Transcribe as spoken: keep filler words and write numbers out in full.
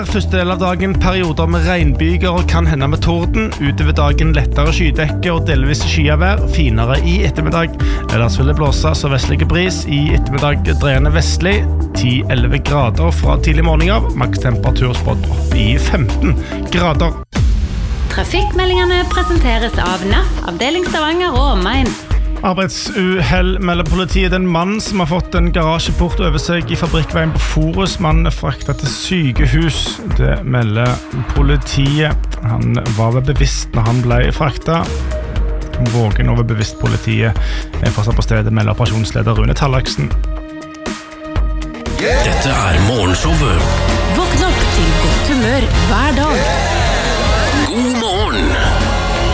første del av dagen perioder med regnbyger og kan hende med torden. Utover dagen lettere skydekke og delvis skyavær, finere i ettermiddag. Ellers vil det blåse så vestlige bris. I ettermiddag dreiende vestlig, ti til elleve grader fra tidlig morgen av. Makstemperatur spådd opp i femten grader. Trafikkmeldingene presenteres av N A F, avdeling Stavanger og Omegn. Arbeidsuhell melder politiet en mann som har fått en garasjeport over seg i fabrikkveien på Forus. Mannen er fraktet til sykehus. Det melder politiet. Han var ved bevisst når han ble fraktet. Vågen over bevisst politiet er fortsatt på stedet, melder operasjonsleder Rune Tallaksen. Dette er morgenshowet. Våkn opp til godt humør hver dag.